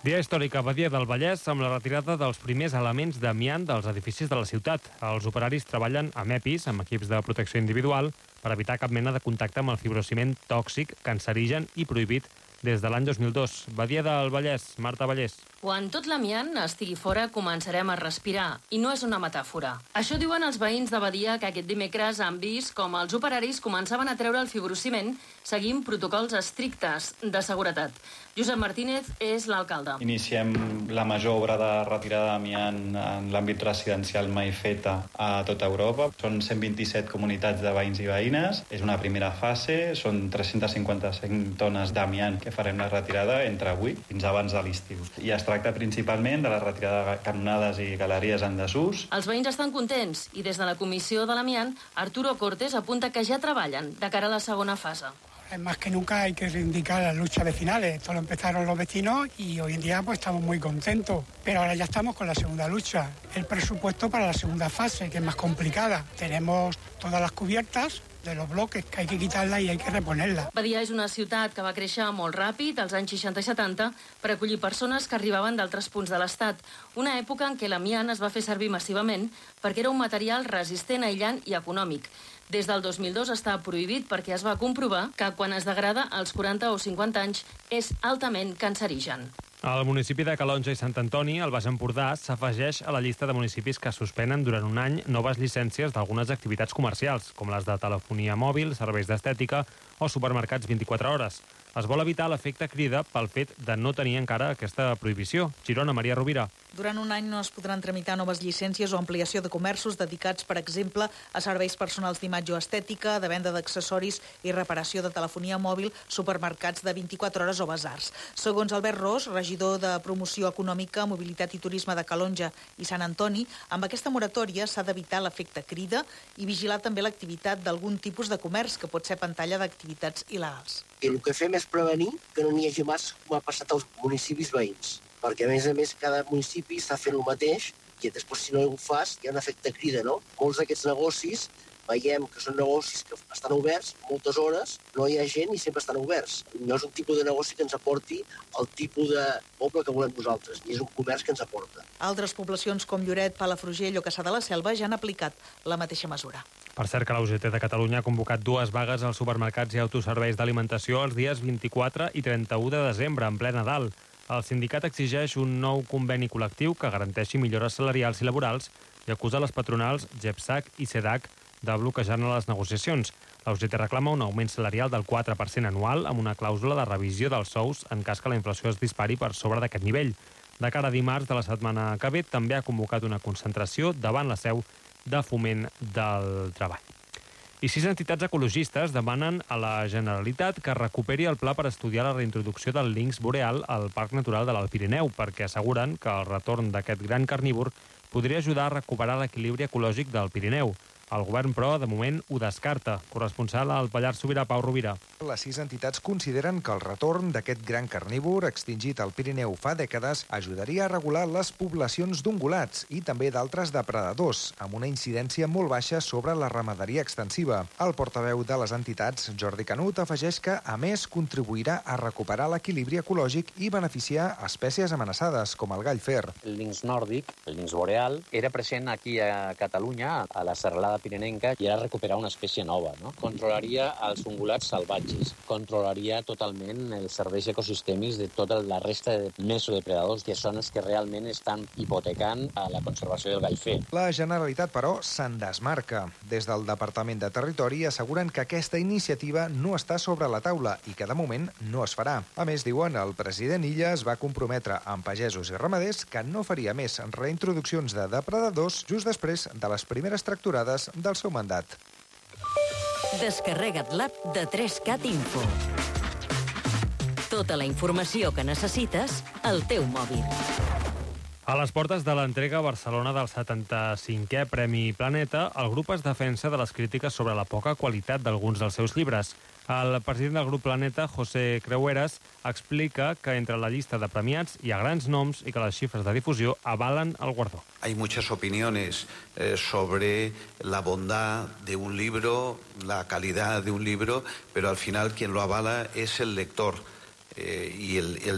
Dia històric a Badia del Vallès amb la retirada dels primers elements d'amiant dels edificis de la ciutat. Els operaris treballen amb EPIs, amb equips de protecció individual, per evitar cap mena de contacte amb el fibrociment tòxic, cancerigen i prohibit des de l'any 2002. Badia del Vallès, Marta Vallès. Quan tot l'amiant estigui fora, començarem a respirar. I no és una metàfora. Això diuen els veïns de Badia, que aquest dimecres han vist com els operaris començaven a treure el fibrociment seguint protocols estrictes de seguretat. Josep Martínez és l'alcalde. Iniciem la major obra de retirada d'amiant en l'àmbit residencial mai feta a tota Europa. Són 127 comunitats de veïns i veïnes. És una primera fase, són 355 tones d'amiant que farem la retirada entre avui fins abans de l'estiu. I es tracta principalment de la retirada de canonades i galeries en desús. Els veïns estan contents i des de la comissió de l'amiant, Arturo Cortés apunta que ja treballen de cara a la segona fase. Más que nunca hay que reivindicar las luchas vecinales. Esto lo empezaron los vecinos y hoy en día pues estamos muy contentos. Pero ahora ya estamos con la segunda lucha. El presupuesto para la segunda fase, que es más complicada. Tenemos todas las cubiertas de los bloques, que hay que quitarla y hay que reponerla. Badia és una ciutat que va créixer molt ràpid als anys 60 i 70 per acollir persones que arribaven d'altres punts de l'Estat. Una època en què l'amiant es va fer servir massivament perquè era un material resistent, aïllant i econòmic. Des del 2002 està prohibit perquè es va comprovar que quan es degrada als 40 o 50 anys és altament cancerigen. El municipi de Calonge i Sant Antoni, al Baix Empordà, s'afegeix a la llista de municipis que suspenen durant un any noves llicències d'algunes activitats comercials, com les de telefonia mòbil, serveis d'estètica o supermercats 24 hores. Es vol evitar l'efecte crida pel fet de no tenir encara aquesta prohibició. Girona, Maria Rovira. Durant un any no es podran tramitar noves llicències o ampliació de comerços dedicats, per exemple, a serveis personals d'imatge o estètica, de venda d'accessoris i reparació de telefonia mòbil, supermercats de 24 hores o basars. Segons Albert Ros, regidor de Promoció Econòmica, Mobilitat i Turisme de Calonge i Sant Antoni, amb aquesta moratòria s'ha d'evitar l'efecte crida i vigilar també l'activitat d'algun tipus de comerç que pot ser pantalla d'activitats il·legals. I el que fem és prevenir que no n'hi hagi massa com ha passat als municipis veïns, perquè a més cada municipi està fent el mateix i després si no ho fas hi ha un efecte crida, no? Molts d'aquests negocis veiem que són negocis que estan oberts moltes hores, no hi ha gent i sempre estan oberts. No és un tipus de negoci que ens aporti el tipus de poble que volem nosaltres, ni és un comerç que ens aporta. Altres poblacions com Lloret, Palafrugell o Cassà de la Selva ja han aplicat la mateixa mesura. Per cert que la UGT de Catalunya ha convocat 2 vagues als supermercats i autoserveis d'alimentació els dies 24 i 31 de desembre, en ple Nadal. El sindicat exigeix un nou conveni col·lectiu que garanteixi millores salarials i laborals i acusa les patronals GEPSAC i SEDAC de bloquejar-ne les negociacions. La UGT reclama un augment salarial del 4% anual amb una clàusula de revisió dels sous en cas que la inflació es dispari per sobre d'aquest nivell. De cara a dimarts de la setmana que ve també ha convocat una concentració davant la seu de Foment del Treball. I 6 entitats ecologistes demanen a la Generalitat que recuperi el pla per estudiar la reintroducció del linx boreal al Parc Natural de l'Alt Pirineu, perquè asseguren que el retorn d'aquest gran carnívor podria ajudar a recuperar l'equilibri ecològic del Pirineu. El govern, però, de moment ho descarta. Corresponsal al Pallars Sobirà, Pau Rovira. Les 6 entitats consideren que el retorn d'aquest gran carnívor extingit al Pirineu fa dècades ajudaria a regular les poblacions d'ungulats i també d'altres depredadors, amb una incidència molt baixa sobre la ramaderia extensiva. El portaveu de les entitats, Jordi Canut, afegeix que, a més, contribuirà a recuperar l'equilibri ecològic i beneficiar espècies amenaçades, com el gall fer. El linx nòrdic, el linx boreal, era present aquí a Catalunya, a la serralada pirinenca, i era recuperar una espècie nova, no? Controlaria els ungulats salvatges, controlaria totalment els serveis ecosistèmics de tota la resta de mesodepredadors, que són els que realment estan hipotecant a la conservació del gall fer. La Generalitat, però, se'n desmarca. Des del Departament de Territori asseguren que aquesta iniciativa no està sobre la taula i que de moment no es farà. A més, diuen, el president Illa es va comprometre amb pagesos i ramaders que no faria més reintroduccions de depredadors just després de les primeres tracturades del seu mandat. Descarrega't l'app de 3CAT Info. Tota la informació que necessites al teu mòbil. A les portes de l'entrega a Barcelona del 75è Premi Planeta, el grup es defensa de les crítiques sobre la poca qualitat d'alguns dels seus llibres. El president del grup Planeta, José Creueras, explica que entre la llista de premiats hi ha grans noms i que les xifres de difusió avalen el guardó. Hay muchas opiniones sobre la bondad de un libro, la calidad de un libro, pero al final quien lo avala es el lector. Y el